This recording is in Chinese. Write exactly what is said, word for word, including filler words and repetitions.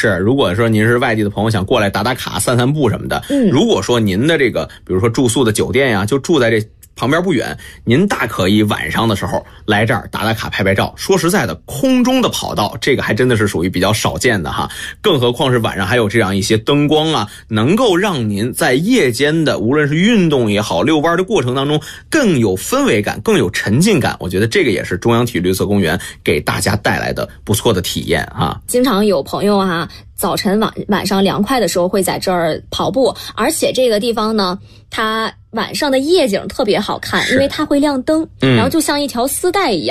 是，如果说您是外地的朋友想过来打打卡、散散步什么的， 嗯， 如果说您的这个，比如说住宿的酒店呀，就住在这旁边不远，您大可以晚上的时候来这儿打打卡、拍拍照。说实在的，空中的跑道这个还真的是属于比较少见的哈，更何况是晚上还有这样一些灯光啊，能够让您在夜间的无论是运动也好、遛弯的过程当中更有氛围感、更有沉浸感。我觉得这个也是中央体育绿色公园给大家带来的不错的体验哈。 经常有朋友哈、啊，早晨晚晚上凉快的时候会在这儿跑步，而且这个地方呢，它晚上的夜景特别好看，因为它会亮灯，嗯、然后就像一条丝带一样。